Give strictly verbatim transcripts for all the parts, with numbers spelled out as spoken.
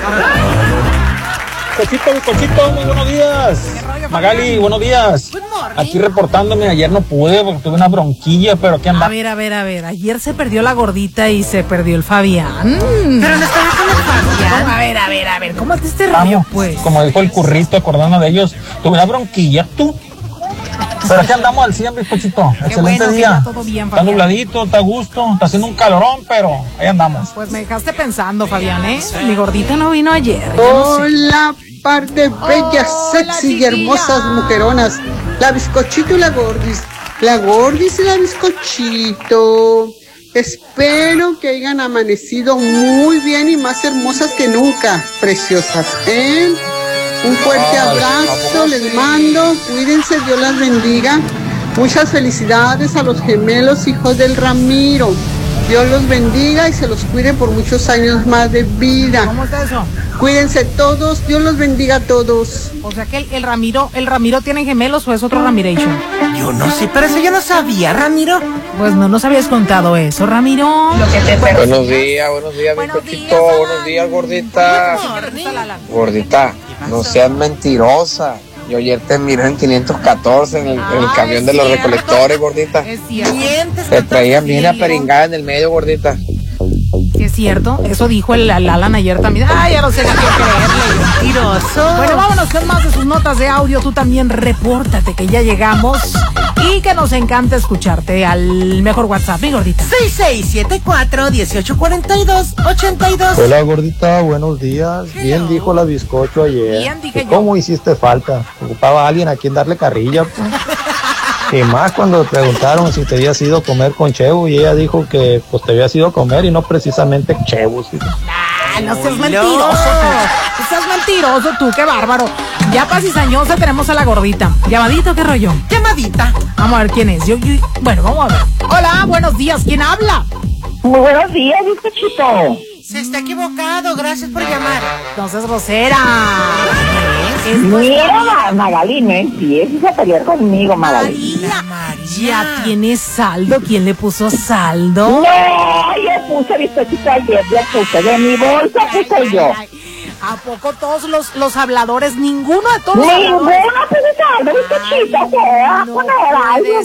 Cochito, Cochito, muy buenos días. Magali, buenos días. Aquí reportándome, ayer no pude porque tuve una bronquilla, pero aquí andaba. A ver, a ver, a ver, ayer se perdió la gordita y se perdió el Fabián. Pero no estaba con el Fabián. A ver, a ver, a ver, ¿cómo te este rollo, pues? Como dijo el currito, acordando de ellos, tuve una bronquilla, tú. Pero aquí andamos al cien, bizcochito. Excelente bueno, día. todo bien, está nubladito, está a gusto, está haciendo un calorón, pero ahí andamos. Pues me dejaste pensando, Fabián, ¿eh? Mi gordita no vino ayer. Hola, par de bellas, sexy y hermosas mujeronas. La bizcochito y la gordis. La gordis y la bizcochito. Espero que hayan amanecido muy bien y más hermosas que nunca, preciosas, ¿eh? Un fuerte abrazo les mando, cuídense, Dios las bendiga. Muchas felicidades a los gemelos hijos del Ramiro. Dios los bendiga y se los cuide por muchos años más de vida. ¿Cómo está eso? Cuídense todos, Dios los bendiga a todos. O sea que el, el Ramiro, el Ramiro tiene gemelos o es otro Ramiration. Yo no sé, pero eso yo no sabía, Ramiro. Pues no nos habías contado eso, Ramiro. Lo que te buenos días, buenos días, bizcochito, buenos días, gordita. Gordita, no seas mentirosa. Yo ayer te miré en quinientos catorce en el, en el camión de los recolectores, gordita. Es cierto. Te traían bien a peringada en el medio, gordita. Es cierto, eso dijo el, el Alan ayer también. Ay, ya no sé qué creerle. Mentiroso. Bueno, vámonos con más de sus notas de audio. Tú también repórtate que ya llegamos y que nos encanta escucharte al mejor WhatsApp, mi gordita. seis seis siete cuatro, uno ocho cuatro dos, ocho dos. Hola, gordita, buenos días. Hello. Bien dijo la bizcocho ayer. Bien dije yo. ¿Cómo hiciste falta? Ocupaba a alguien a quien darle carrilla, pues. Y más cuando te preguntaron si te habías ido a comer con Chevo y ella dijo que pues te habías ido a comer y no precisamente Chevo. ¿Sí? Ah, no seas mentiroso tú. No seas mentiroso tú, qué bárbaro. Ya pa' cizañosa tenemos a la gordita. ¿Llamadito qué rollo? Llamadita. Vamos a ver quién es. Yo, yo, bueno, vamos a ver. Hola, buenos días. ¿Quién habla? Muy buenos días, bizcochito. Se está equivocado, gracias por llamar. No seas grosera. Es Mira, Magali, no empieces a pelear conmigo, Magali. María, María, ¿tienes saldo? ¿Quién le puso saldo? No, yo puse bizcochito ayer, yo puse, de mi bolsa puse yo. ¿A poco todos los, los habladores, ninguno de todos los Ninguno habladores? puse saldo, bizcochito, ¿qué va a poner algo,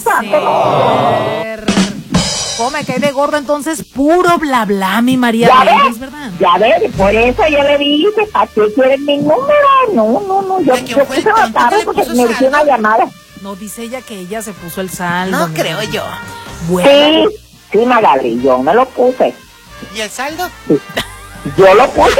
santo? ¿Cómo me cae de gordo entonces? Puro bla bla, mi María. Ya Reyes, ves, ¿verdad? ya ves, por eso yo le dije, ¿para qué quieren mi número? No, no, no, yo, yo puse la tarde porque me hice una llamada. No, dice ella que ella se puso el saldo. No mi creo María. yo. Bueno. Sí, sí, Magali, yo me lo puse. ¿Y el saldo? Sí. Yo lo puse.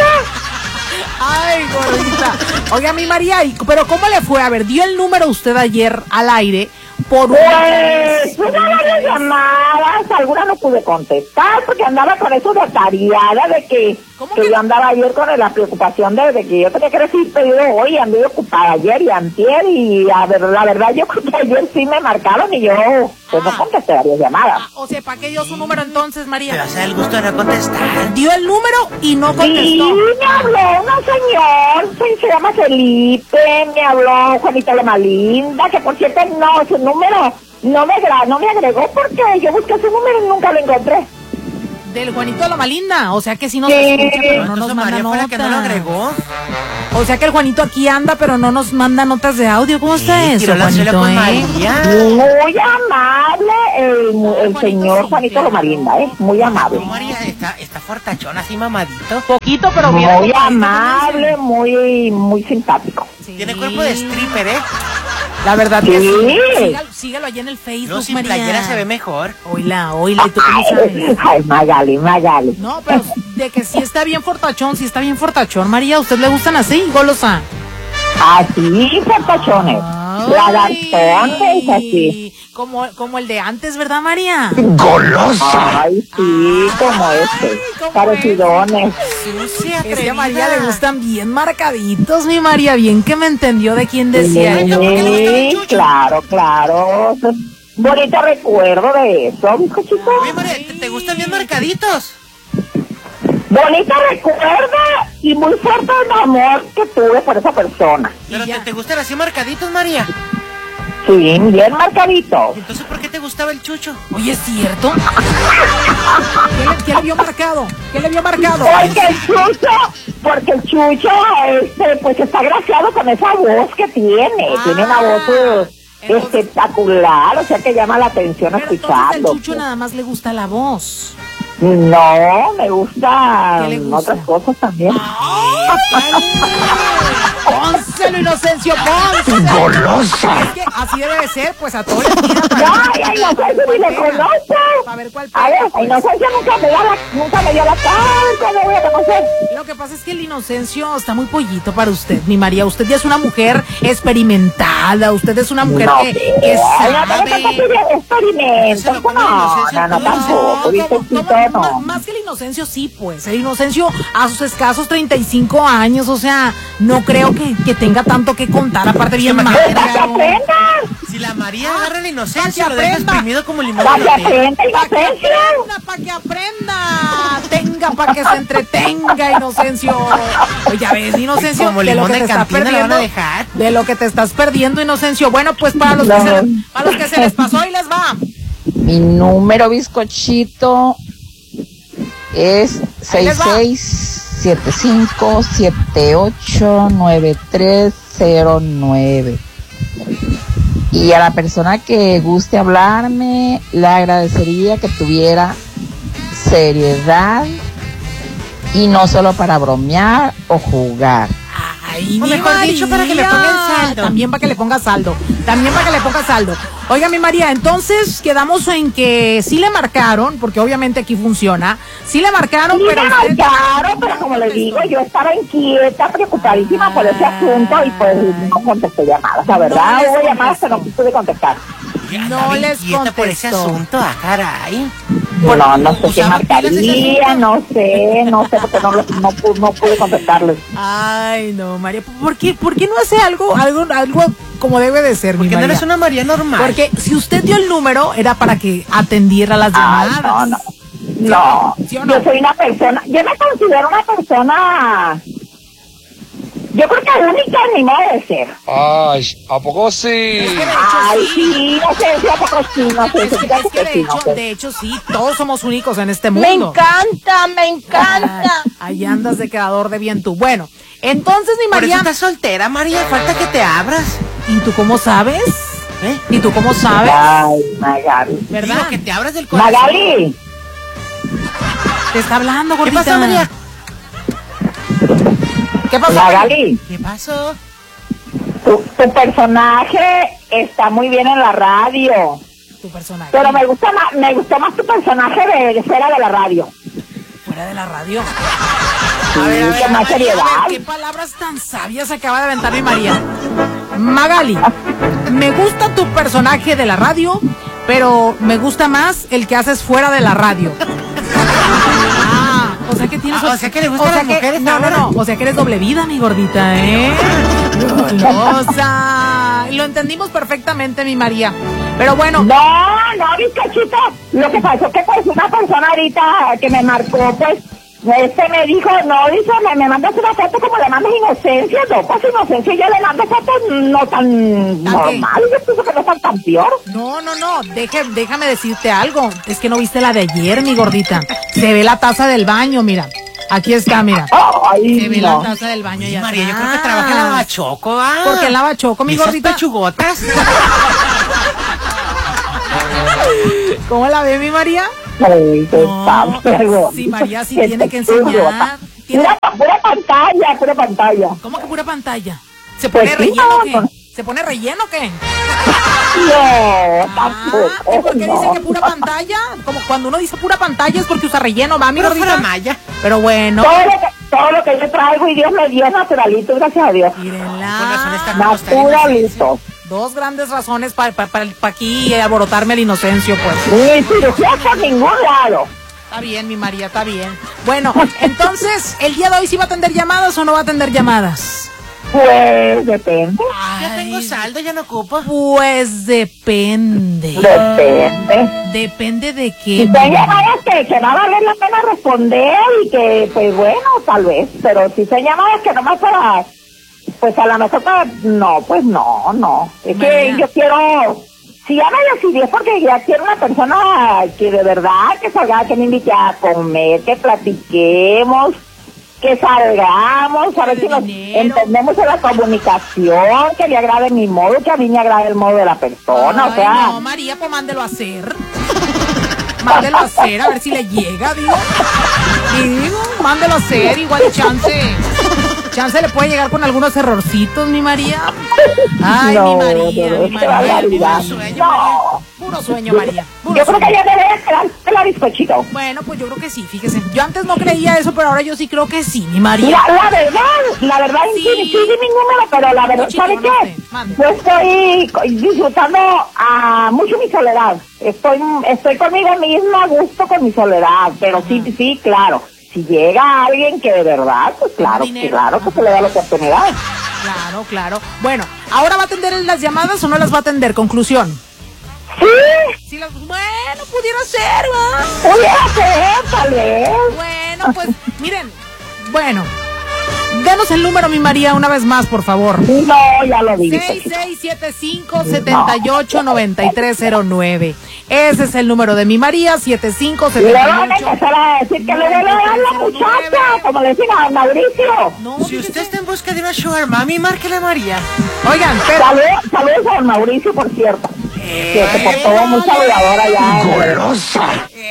Ay, gordita. Oiga, mi María, ¿y- pero ¿cómo le fue? A ver, dio el número usted ayer al aire por una... Pues, tuve varias llamadas, algunas no pude contestar porque andaba con eso de atareada de que, ¿Cómo que que yo andaba ayer con la preocupación de, de que yo tenía que recibir pedido hoy, anduve ocupada ayer y antier y a ver, la verdad yo creo que ayer sí me marcaron y yo pues Ah. no contesté varias llamadas. Ah, o sea, ¿para qué dio su número entonces, María? Pero hace el gusto de no contestar. Dio el número y no Sí, contestó. me habló un señor, se, se llama Felipe, me habló Juanita Loma Linda, que por cierto no, su número no me, gra- no me agregó porque yo busqué su número y nunca lo encontré. Del Juanito de Loma Linda. O sea que sí nos Sí. escucha, pero no nos Entonces manda María fue la que no lo notas. agregó. O sea que el Juanito aquí anda, pero no nos manda notas de audio. ¿Cómo está Sí, eso, tiró la suela Juanito, con eh? María. Muy amable el, el señor Juanito Loma Linda, ¿eh? Muy amable. No, María está, está fortachón, así mamadito. Poquito, pero bien. Muy amable, muy, muy simpático. Sí. Tiene cuerpo de stripper, ¿eh? La verdad que Sí. sí. Sígalo, sígalo allá en el Facebook, No, sin María. playera se ve mejor. Oíla, oíla, ¿y tú cómo Ay, sabes? ay, Magali, Magali. No, pero de que sí está bien fortachón, sí está bien fortachón, María. ¿A usted le gustan así, golosa? Así, fortachones. Lagartones, así. Como, como el de antes, ¿verdad, María? Ay, sí, como este. ¿cómo Parecidones. Sucia, Es que a atrevida. María le gustan bien marcaditos, mi María. Bien que me entendió de quién decía. ¿por qué le gusta el Sí, chucho? claro, claro. Bonito recuerdo de eso, bizcochito. Oye, María, ¿te, te gustan bien marcaditos? Bonito recuerdo y muy fuerte el amor que tuve por esa persona. ¿Pero ya. te, te gustan así marcaditos, María? Sí, bien marcadito. Entonces, ¿por qué te gustaba el Chucho? Oye, ¿es cierto? ¿Qué le, qué le vio marcado? ¿Qué le vio marcado? Porque el Chucho, porque el Chucho, este, pues está agraciado con esa voz que tiene. Ah, tiene una voz eh, entonces, espectacular, o sea que llama la atención pero escucharlo. entonces el Chucho nada más le gusta la voz. No, me gusta ¿Qué le gusta? otras cosas también. ¡Pónselo, Inocencio, pónselo! ¡Golosa! Es que así debe de ser, pues a todos les tira para Ay, ay, no sé si le conozco. Para ver cuál A ver, pega, pues. Inocencia nunca me dio la, nunca me dio la cara, me voy a conocer. Lo que pasa es que el Inocencio está muy pollito para usted, mi María. Usted ya es una mujer experimentada, usted es una mujer No, que, que ay, no, no, sabe. no, no, experimentos, no, no, no, tampoco, dice ¿Cómo- Chito, cómo- no. más, más que el Inocencio, sí, pues. El Inocencio a sus escasos treinta y cinco años, o sea, no creo que, que tenga tanto que contar, aparte bien ¡Para que madre. aprenda! Si la María agarra la inocencia, pa' lo que deja aprenda. exprimido como limón ¡Para de que lote. aprenda, Para que Inocencia! aprenda, para que aprenda. Tenga para que se entretenga, Inocencio. Oye, ya ves, Inocencio, Como de lo limón que de te estás cantina la van perdiendo. a dejar. De lo que te estás perdiendo, Inocencio. Bueno, pues para los, que, No. se, les- para los que se les pasó y les va. Mi número bizcochito es Ahí les seis va. seis siete cinco siete ocho nueve tres cero nueve. Y a la persona que guste hablarme, le agradecería que tuviera seriedad y no solo para bromear o jugar. Ay, O mi mejor dicho, para que le María. ponga el saldo. También para que le ponga saldo. También para que le ponga saldo. Oiga, mi María, entonces quedamos en que sí le marcaron, porque obviamente aquí funciona. Sí le marcaron, Sí pero me usted- marcaron, pero como le digo, yo estaba inquieta, preocupadísima por ese asunto y pues no contesté llamadas, la verdad. No les Hubo llamadas que no contestó. pude contestar. no Andaba les inquieta por ese contestó. asunto, ah, caray. No, no sé qué ¿Usaba pilas ese marcaría, asunto? no sé, no sé, porque no, lo- no, pu- no pude contestarles. Ay, no, María, ¿por qué, por qué no hace algo, algo, algo como debe de ser, mi Porque no María? eres una María normal. Porque si usted dio el número, era para que atendiera las Ay, llamadas. no, no. No, ¿Sí o no? yo soy una persona, yo me considero una persona, yo creo que única en mi modo de ser. Ay, ¿a poco sí? Es que de hecho Ay, sí. sí, no sé si a poco sí, no sé, Es que, si es que de sí, no hecho, sé. de hecho sí, todos somos únicos en este Me mundo. encanta, me encanta. Ay, ahí andas de quedador de bien tú. Bueno, entonces mi Por eso María, estás soltera, María. Falta que te abras. ¿y tú cómo sabes? ¿Eh? ¿Y tú cómo sabes? Ay, Magali. ¿Verdad? Digo, que te abras del corazón. Magali, Te está hablando, ¿Qué gordita. pasó, María? ¿Qué pasó? Magali, ¿Qué pasó? tu, tu personaje está muy bien en la radio, Tu personaje. pero me gusta más, me gustó más tu personaje de, de fuera de la radio. Fuera de la radio. Sí, A ver, a ver, con más a ver, a ver, seriedad. qué palabras tan sabias acaba de aventar mi María. Magali, me gusta tu personaje de la radio, pero me gusta más el que haces fuera de la radio. Ah, o sea que tienes... Ah, o sea que le gustan las mujeres No, no, ahora. no, o sea que eres doble vida, mi gordita, ¿eh? Golosa. Lo entendimos perfectamente, mi María. Pero bueno, No, no, bizcochito. Lo que pasó que pues una persona ahorita que me marcó, pues, este me dijo, no, dice, me, me mandas una foto como le mandas Inocencia, no, pues Inocencia yo le mando fotos no tan normal, yo pienso que no están tan peor. no, no, no, deje, déjame decirte algo. Es que no viste la de ayer, mi gordita. Se ve la taza del baño, mira. Aquí está, mira. Se Ay, ve no. la taza del baño ya. María, yo creo que trabaja en la Bachoco, ¿ah? Porque en la Bachoco, mi ¿Y esas gordita. pechugotas? ¿Cómo la ve mi María? Ay, qué No, pavo. sí, María sí Qué tiene que chulo. enseñar. Tiene- Pura, pura pantalla, pura pantalla. ¿Cómo que pura pantalla? ¿Se Pues pone sí, relleno o no, qué? ¿Se pone relleno o qué? No, Ah, ¿y tampoco, por qué no. dice que pura pantalla? Como cuando uno dice pura pantalla es porque usa relleno, va, mi Pero gordita. fuera Maya. Pero bueno. Todo lo, que, todo lo que yo traigo y Dios me dio es naturalito, gracias a Dios. Con razón Mírenla. está como está la inocencia. Naturalito. Dos grandes razones para pa, pa, pa aquí alborotarme el Inocencio, pues. Ni cirugía por ningún lado. Está bien, mi María, está bien. Bueno, entonces, ¿el día de hoy sí va a atender llamadas o no va a atender llamadas? Pues depende, Ya tengo Ay, saldo, ya no ocupo. pues depende. depende. Depende de Si qué. son llamadas que, que va a valer la pena responder y que, pues bueno, tal vez, pero si son llamadas que nomás para, Pues a lo mejor para... No, pues no, no. Es que yo quiero... Si ya me decidí es porque ya quiero una persona que de verdad que salga, que me invite a comer, que platiquemos, que salgamos, a ver si nos entendemos en la comunicación, que le agrade mi modo, que a mí me agrade el modo de la persona, Ay, o sea... no, María, pues mándelo a hacer. Mándelo a hacer, a ver si le llega, digo. Y digo, mándelo a hacer, igual chance. Chance le puede llegar con algunos errorcitos, mi María. Ay, no, mi María, no, mi María. Puro sueño, no. María. Puro sueño, María. Puro Yo creo sueño. que ya debe quedar la bizcochito. Bueno, pues yo creo que sí, fíjese. Yo antes no creía eso, pero ahora yo sí creo que sí, mi María. La, la verdad, la verdad, sí, sí, sí, di mi número, pero la verdad, Chico, ¿sabe no qué? sé, mande. Yo estoy disfrutando a mucho mi soledad. Estoy, estoy conmigo misma a gusto con mi soledad, pero Ajá. sí, sí, claro. Si llega alguien que de verdad, pues claro, Dinero. claro que se le da la oportunidad. Claro, claro. Bueno, ¿ahora va a atender las llamadas o no las va a atender? Conclusión. Sí, Sí las... Bueno, pudiera ser, ¿va? pudiera ser, tal vez. Bueno, pues, miren. Bueno, denos el número, mi María, una vez más, por favor. No, ya lo dije. seis seis siete cinco, siete ocho, nueve tres cero nueve. Ese es el número de mi María, siete cinco Y siete le van a ocho. empezar a decir que le debe dar la muchacha, como le decían a Mauricio. No, Si fíjese. usted está en busca de una sugar mami, márquele a María. Oigan, pero... Saludos, saludos a don Mauricio, por cierto. Que se portó muy saludadora ya. ¡Golosa!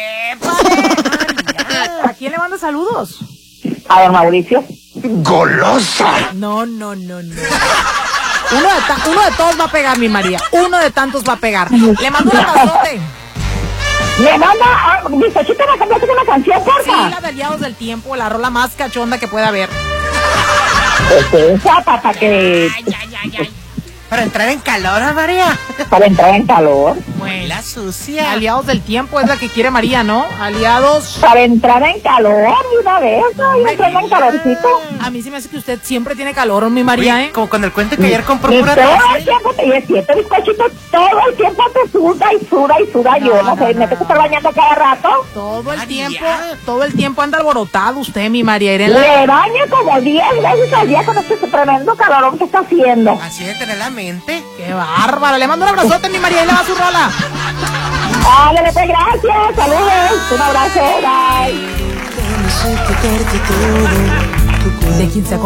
¿A quién le manda saludos? A don Mauricio. No, no, no, no. Uno de, ta- uno de todos va a pegar, mi María. Uno de tantos va a pegar. Le mando un abrazote. Le manda a bizcochito, ¿me cambiaste una canción, Sí, porfa? la de Aliados del Tiempo, la rola más cachonda que pueda haber. Pues esa, para que... Para entrar en calor, ¿a María? Para entrar en calor. Bueno, La sucia. Aliados del Tiempo es la que quiere María, ¿no? Aliados... Para entrar en calor de una vez, ¿no? Y entrando en calorcito. A mí se me hace que usted siempre tiene calor, mi María, Uy, ¿eh? como con el cuento que ayer compró Y pura todo taza. el tiempo te y siete bizcochito, todo el tiempo te suda y suda y suda. No, Yo no, no sé, no, me no. tengo que estar bañando cada rato. Todo el María. tiempo, todo el tiempo anda alborotado usted, mi María Irene. Le baño como diez veces al día con este tremendo calorón que está haciendo. Así de tener la mente. ¡Qué bárbaro! Le mando un abrazote, mi María, y le va su rola. Ándale, pues, gracias, saludos, un abrazo, bye. De quien se